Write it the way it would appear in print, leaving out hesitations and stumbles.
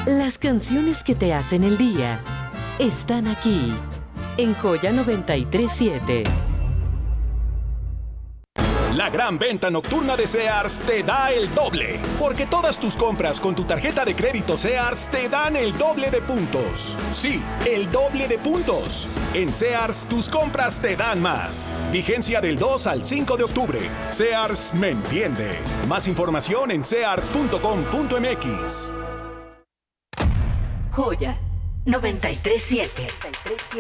Las canciones que te hacen el día están aquí, en Joya 93.7. La gran venta nocturna de Sears te da el doble, porque todas tus compras con tu tarjeta de crédito Sears te dan el doble de puntos. Sí, el doble de puntos. En Sears, tus compras te dan más. Vigencia del 2 al 5 de octubre. Sears me entiende. Más información en sears.com.mx. Joya 93.7.